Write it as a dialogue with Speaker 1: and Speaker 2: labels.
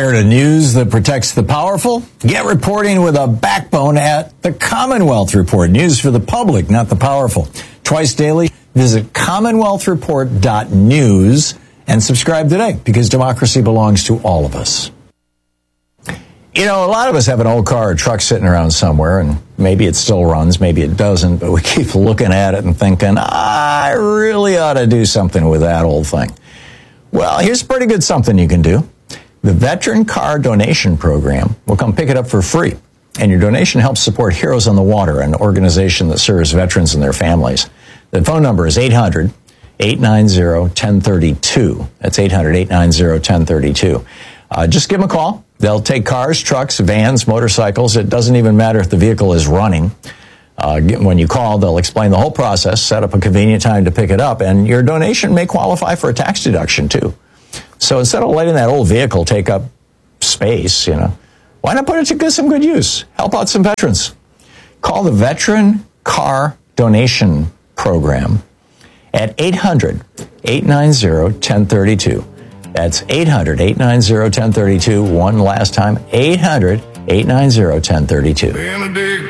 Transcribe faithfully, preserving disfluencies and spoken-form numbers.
Speaker 1: Tired of news that protects the powerful? Get reporting with a backbone at the Commonwealth Report. News for the public, not the powerful. Twice daily, visit commonwealth report dot news and subscribe today, because democracy belongs to all of us. You know, a lot of us have an old car or truck sitting around somewhere, and maybe it still runs, maybe it doesn't, but we keep looking at it and thinking, I really ought to do something with that old thing. Well, here's pretty good something you can do. The Veteran Car Donation Program will come pick it up for free, and your donation helps support Heroes on the Water, an organization that serves veterans and their families. The phone number is eight hundred, eight nine zero, one zero three two. That's eight hundred, eight nine zero, one zero three two. Uh, just give them a call. They'll take cars, trucks, vans, motorcycles. It doesn't even matter if the vehicle is running. Uh, when you call, they'll explain the whole process, set up a convenient time to pick it up, and your donation may qualify for a tax deduction, too. So instead of letting that old vehicle take up space, you know, why not put it to good, some good use? Help out some veterans. Call the Veteran Car Donation Program at eight hundred, eight nine zero, one zero three two. That's eight hundred, eight nine zero, one zero three two. One last time, eight hundred, eight nine zero, one zero three two.